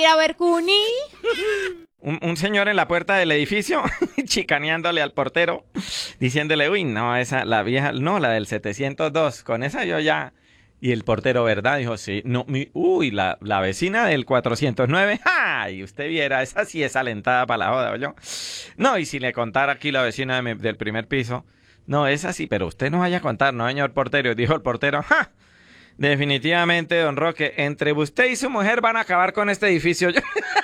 a ver, Cuni. Un señor en la puerta del edificio chicaneándole al portero, diciéndole, uy, no, esa, la vieja, no, la del 702, con esa yo ya. Y el portero, ¿verdad? Dijo, sí, no, uy, la vecina del 409, ¡ja! Y usted viera, esa sí es alentada para la joda, yo. No, y si le contara aquí la vecina del primer piso, no, esa sí, pero usted no vaya a contar, no, señor portero. Dijo el portero, ¡ja! Definitivamente, don Roque, entre usted y su mujer van a acabar con este edificio.